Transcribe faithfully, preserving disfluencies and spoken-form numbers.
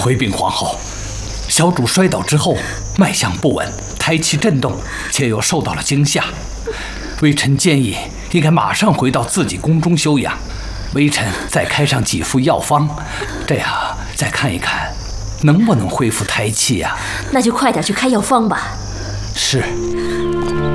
回禀皇后，小主摔倒之后脉象不稳，胎气震动，且又受到了惊吓。微臣建议应该马上回到自己宫中休养。微臣再开上几副药方，这样再看一看能不能恢复胎气呀、啊？ 那就快点去开药方吧。 是。